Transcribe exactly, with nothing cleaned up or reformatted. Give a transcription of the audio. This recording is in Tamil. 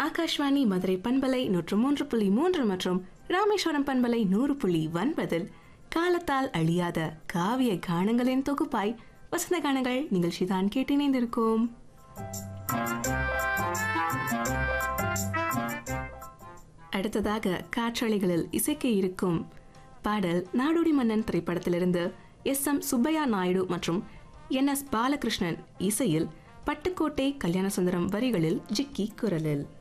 ஆகாஷ்வாணி மதுரை பண்பலை நூற்று மூன்று புள்ளி மூன்று மற்றும் ராமேஸ்வரம் பண்பலை நூறு புள்ளி ஒன்பதில் காலத்தால் அழியாத காவிய கானங்களின் தொகுப்பாய் வசந்த கானங்கள் நிகழ்ச்சிதான் கேட்டிணைந்திருக்கும். அடுத்ததாக காற்றலைகளில் இசைக்க இருக்கும் பாடல் நாடோடி மன்னன் திரைப்படத்திலிருந்து எஸ் எம் சுப்பையா நாயுடு மற்றும் என் எஸ் பாலகிருஷ்ணன் இசையில் பட்டுக்கோட்டை கல்யாணசுந்தரம் வரிகளில் ஜிக்கி குரலில்.